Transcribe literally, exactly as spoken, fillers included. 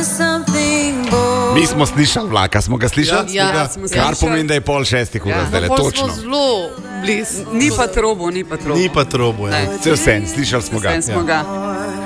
Mi smo slišali vlaka, smo ga slišali? Ja, Ja, smo Kar slišali. pomeni, da je pol šestih ura Ja, zdaj, pol točno. smo zelo blizu. Ni pa trobo, ni pa trobo. Ni pa trobo, ja. Ne. Cel sen, slišali smo ga. Vse smo ga.